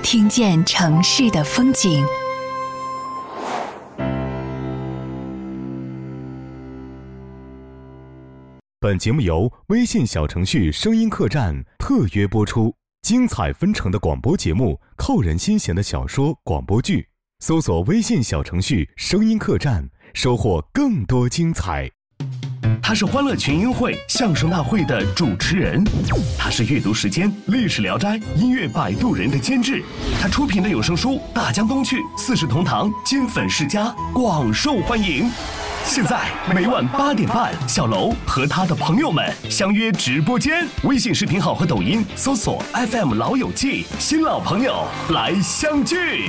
听见城市的风景。 本节目由微信小程序声音客栈特约播出，精彩纷呈的广播节目，扣人心弦的小说广播剧，搜索微信小程序声音客栈，收获更多精彩。 他是欢乐群英会相声大会的主持人，他是阅读时间历史聊斋音乐摆渡人的监制，他出品的有声书《大江东去》《四世同堂》金粉世家广受欢迎。现在每晚8点半，小楼和他的朋友们相约直播间，微信视频号和抖音搜索 FM 老友记，新老朋友来相聚。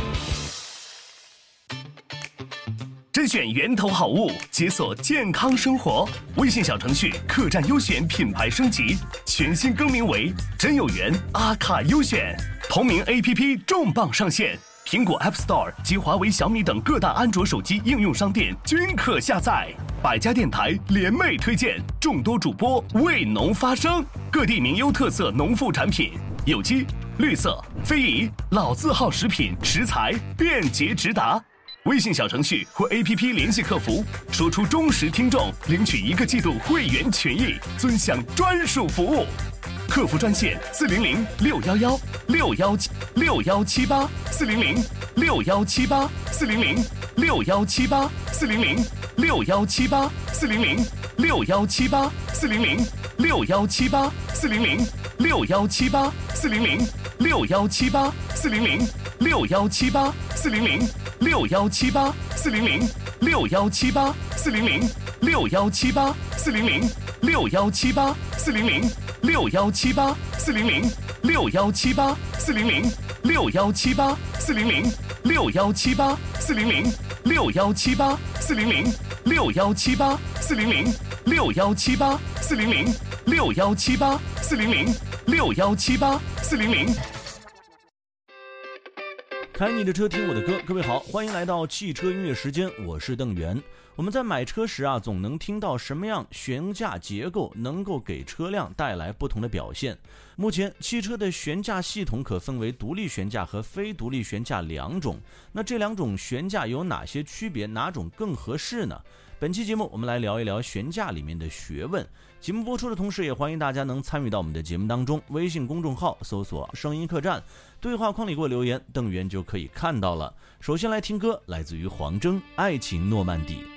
甄选源头好物，解锁健康生活。微信小程序客栈优选品牌升级，全新更名为真有缘阿卡优选。同名 APP 重磅上线，苹果 App Store 及华为、小米等各大安卓手机应用商店均可下载。百家电台联袂推荐，众多主播为农发声，各地名优特色农副产品，有机、绿色、非遗、老字号食品食材便捷直达。微信小程序或 APP 联系客服，说出忠实听众，领取1个季度会员权益，尊享专属服务。客服专线开你的车，听我的歌。各位好，欢迎来到汽车音乐时间，我是邓源。我们在买车时总能听到什么样悬架结构能够给车辆带来不同的表现。目前汽车的悬架系统可分为独立悬架和非独立悬架2种，那这2种悬架有哪些区别，哪种更合适呢？本期节目我们来聊一聊悬架里面的学问。节目播出的同时，也欢迎大家能参与到我们的节目当中，微信公众号搜索声音客栈，对话框里给我留言，邓源就可以看到了。首先来听歌，来自于黄征《爱情诺曼底》。